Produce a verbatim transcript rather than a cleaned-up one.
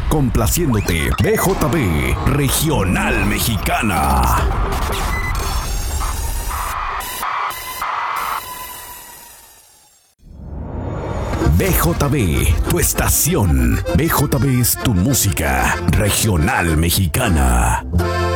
Complaciéndote, B J B, Regional Mexicana. B J B, tu estación. B J B es tu música regional mexicana.